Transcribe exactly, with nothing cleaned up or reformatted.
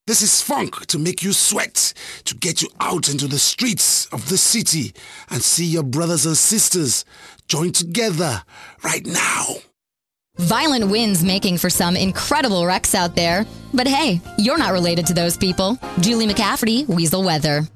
This is funk to make you sweat, to get you out into the streets of the city and see your brothers and sisters join together right now. Violent winds making for some incredible wrecks out there. But hey, you're not related to those people. Julie McCafferty, Weasel Weather.